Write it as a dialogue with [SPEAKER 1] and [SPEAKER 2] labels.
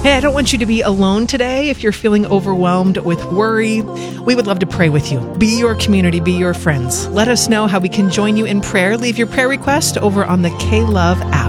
[SPEAKER 1] Hey, I don't want you to be alone today if you're feeling overwhelmed with worry. We would love to pray with you. Be your community, be your friends. Let us know how we can join you in prayer. Leave your prayer request over on the K-Love app.